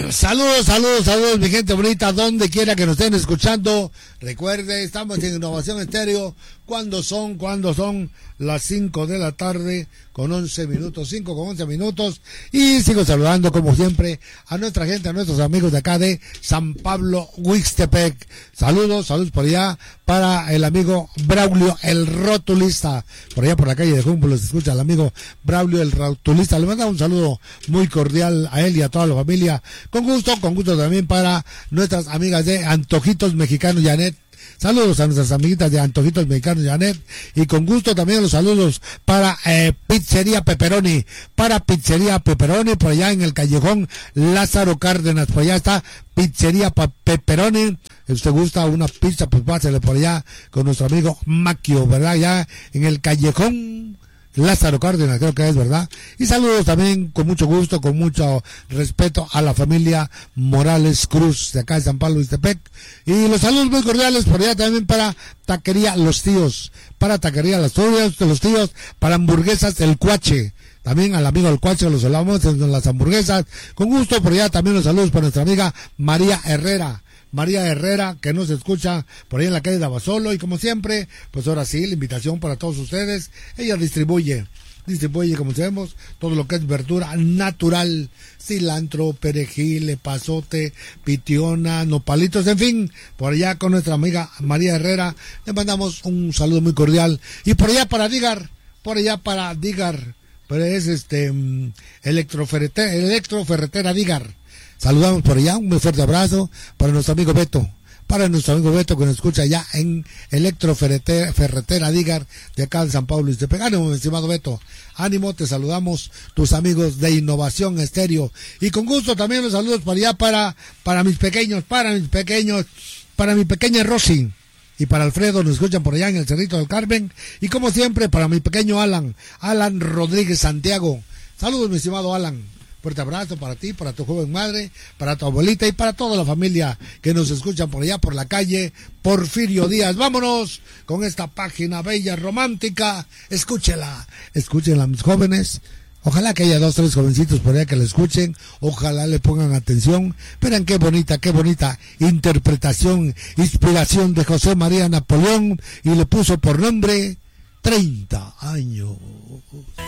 Saludos, mi gente bonita, donde quiera que nos estén escuchando. Recuerde, estamos en Innovación Estéreo. Cuando son las 5 de la tarde con 11 minutos, 5 con 11 minutos. Y sigo saludando, como siempre, a nuestra gente, a nuestros amigos de acá de San Pablo, Huixtepec. Saludos por allá para el amigo Braulio, el rotulista. Por allá por la calle de Humboldt se escucha el amigo Braulio, el rotulista. Le manda un saludo muy cordial a él y a toda la familia. Con gusto también para nuestras amigas de Antojitos Mexicanos, Janet. Saludos a nuestras amiguitas de Antojitos Mexicanos, Janet. Y con gusto también los saludos para Pizzería Pepperoni. Por allá en el callejón Lázaro Cárdenas. Por allá está Pizzería Pepperoni. Si usted gusta una pizza, pues pásale por allá con nuestro amigo Maquio, ¿verdad? Ya en el callejón Lázaro Cárdenas, creo que es, ¿verdad? Y saludos también con mucho gusto, con mucho respeto a la familia Morales Cruz de acá de San Pablo, Huixtepec. Y los saludos muy cordiales por allá también para Taquería Los Tíos, para hamburguesas El Cuache. También al amigo El Cuache los saludamos en las hamburguesas. Con gusto por allá también los saludos para nuestra amiga María Herrera, que nos escucha por ahí en la calle de Abasolo. Y como siempre, pues ahora sí, la invitación para todos ustedes. Ella distribuye, como sabemos, todo lo que es verdura natural, cilantro, perejil, epazote, pitiona, nopalitos, en fin, por allá con nuestra amiga María Herrera, le mandamos un saludo muy cordial. Y por allá para Digar, pero es electroferretera Digar. Saludamos por allá, un muy fuerte abrazo para nuestro amigo Beto, que nos escucha allá en Electroferretera Digar de acá en San Pablo, Huixtepec. Ánimo, mi estimado Beto, ánimo, te saludamos, tus amigos de Innovación Estéreo. Y con gusto también los saludos por allá para mi pequeña Rosy. Y para Alfredo, nos escuchan por allá en el Cerrito del Carmen. Y como siempre, para mi pequeño Alan Rodríguez Santiago. Saludos, mi estimado Alan. Fuerte abrazo para ti, para tu joven madre, para tu abuelita y para toda la familia que nos escuchan por allá por la calle Porfirio Díaz. Vámonos con esta página bella, romántica. Escúchenla, mis jóvenes. Ojalá que haya 2, 3 jovencitos por allá que la escuchen. Ojalá le pongan atención. Verán qué bonita interpretación, inspiración de José María Napoleón. Y le puso por nombre 30 años.